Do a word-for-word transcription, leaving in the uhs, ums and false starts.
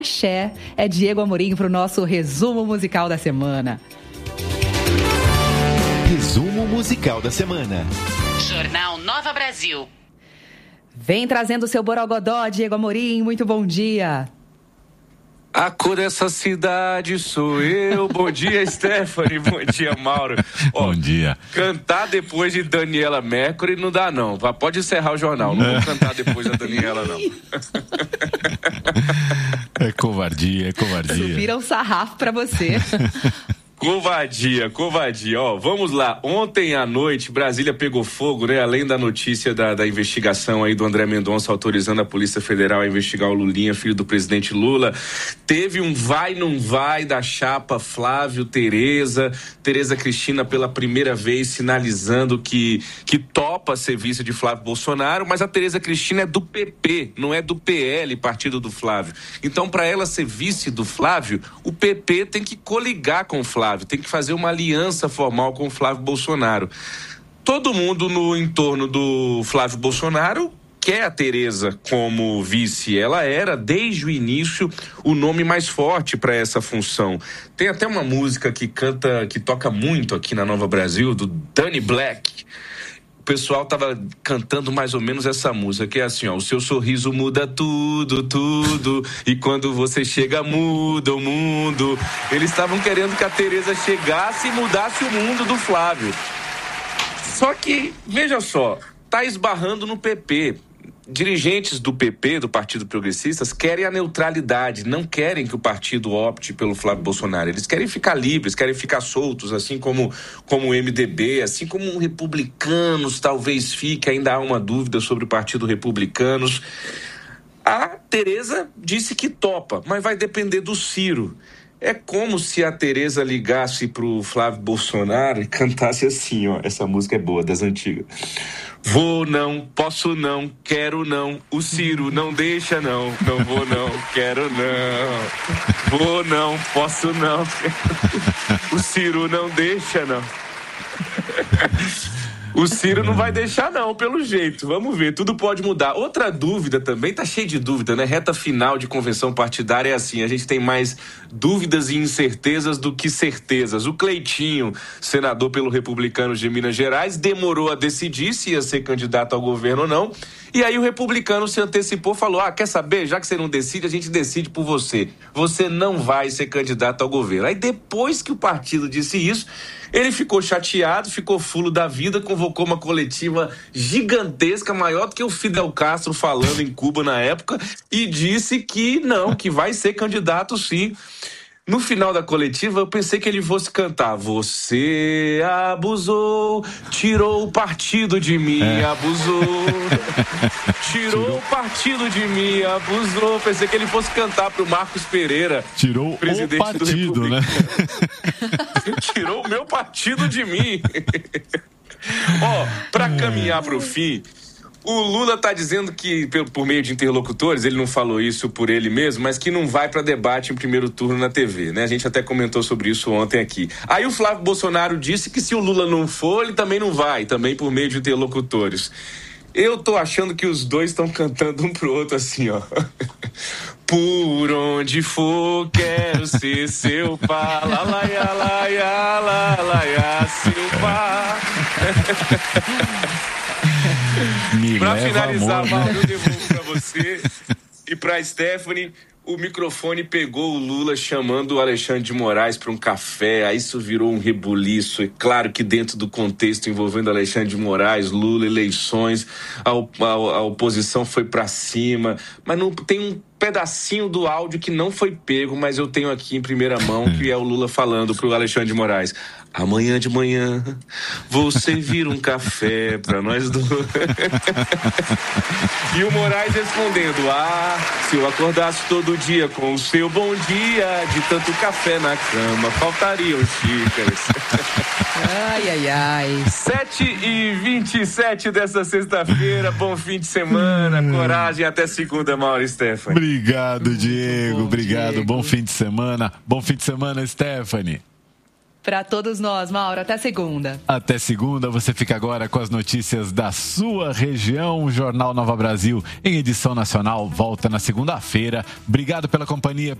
Axé, é Diego Amorim para o nosso resumo musical da semana. Resumo musical da semana. Jornal Nova Brasil. Vem trazendo o seu borogodó, Diego Amorim, muito bom dia. A cor dessa cidade sou eu. Bom dia, Stephanie. Bom dia, Mauro. Ó, bom dia. Cantar depois de Daniela Mercury não dá, não. Pode encerrar o jornal. Não vou cantar depois da Daniela, não. É covardia, é covardia. Subiram um sarrafo pra você. Covardia, covardia. Ó, vamos lá. Ontem à noite, Brasília pegou fogo, né? Além da notícia da, da investigação aí do André Mendonça autorizando a Polícia Federal a investigar o Lulinha, filho do presidente Lula. Teve um vai, não vai da chapa Flávio, Tereza. Tereza Cristina pela primeira vez sinalizando que, que topa ser vice de Flávio Bolsonaro, mas a Tereza Cristina é do P P, não é do P L, partido do Flávio. Então, para ela ser vice do Flávio, o P P tem que coligar com o Flávio. Tem que fazer uma aliança formal com o Flávio Bolsonaro. Todo mundo no entorno do Flávio Bolsonaro quer a Tereza como vice. Ela era, desde o início, o nome mais forte para essa função. Tem até uma música que canta, que toca muito aqui na Nova Brasil, do Danny Black. O pessoal tava cantando mais ou menos essa música, que é assim, ó: o seu sorriso muda tudo, tudo, e quando você chega muda o mundo. Eles estavam querendo que a Tereza chegasse e mudasse o mundo do Flávio. Só que, veja só, tá esbarrando no P P. Dirigentes do P P, do Partido Progressistas, querem a neutralidade, não querem que o partido opte pelo Flávio Bolsonaro. Eles querem ficar livres, querem ficar soltos, assim como, como o M D B, assim como Republicanos talvez fique, ainda há uma dúvida sobre o Partido Republicanos. A Tereza disse que topa, mas vai depender do Ciro. É como se a Tereza ligasse pro Flávio Bolsonaro e cantasse assim, ó, essa música é boa, das antigas. Vou não, posso não, quero não, o Ciro não deixa não, não vou não, quero não. Vou não, posso não, o Ciro não deixa não. O Ciro não vai deixar não, pelo jeito. Vamos ver, tudo pode mudar. Outra dúvida também, tá cheio de dúvida, né? Reta final de convenção partidária é assim, a gente tem mais dúvidas e incertezas do que certezas. O Cleitinho, senador pelo Republicanos de Minas Gerais, demorou a decidir se ia ser candidato ao governo ou não. E aí o republicano se antecipou, falou: ah, quer saber? Já que você não decide, a gente decide por você. Você não vai ser candidato ao governo. Aí depois que o partido disse isso, ele ficou chateado, ficou fulo da vida, convocou uma coletiva gigantesca, maior do que o Fidel Castro falando em Cuba na época, e disse que não, que vai ser candidato sim. No final da coletiva, eu pensei que ele fosse cantar: você abusou, tirou o partido de mim, é. abusou, tirou, tirou o partido de mim, abusou. Pensei que ele fosse cantar pro Marcos Pereira, tirou presidente o partido, do né? Tirou o meu partido de mim. Ó, pra caminhar pro fim, o Lula tá dizendo que, por meio de interlocutores, ele não falou isso por ele mesmo, mas que não vai para debate em primeiro turno na T V, né? A gente até comentou sobre isso ontem aqui. Aí o Flávio Bolsonaro disse que se o Lula não for, ele também não vai, também por meio de interlocutores. Eu tô achando que os dois estão cantando um pro outro assim, ó. Por onde for, quero ser seu pá, lá, lá, ia, lá, ia, lá, lá, ia, seu pá. Para finalizar, Mauro, eu devolvo para você e para Stephanie. O microfone pegou o Lula chamando o Alexandre de Moraes para um café, aí isso virou um rebuliço. É claro que dentro do contexto envolvendo Alexandre de Moraes, Lula, eleições, a, a, a oposição foi para cima, mas não tem um pedacinho do áudio que não foi pego, mas eu tenho aqui em primeira mão, que é o Lula falando pro Alexandre de Moraes: amanhã de manhã vou servir um café pra nós dois. E o Moraes respondendo: ah, se eu acordasse todo dia com o seu bom dia, de tanto café na cama, faltariam xícaras. Ai, ai, ai. sete e vinte e sete dessa sexta-feira, bom fim de semana, coragem, até segunda, Mauro e Stephanie. Obrigado, Diego, bom, obrigado, Diego. Bom fim de semana, bom fim de semana, Stephanie. Para todos nós, Mauro. Até segunda. Até segunda. Você fica agora com as notícias da sua região. O Jornal Nova Brasil, em edição nacional, volta na segunda-feira. Obrigado pela companhia.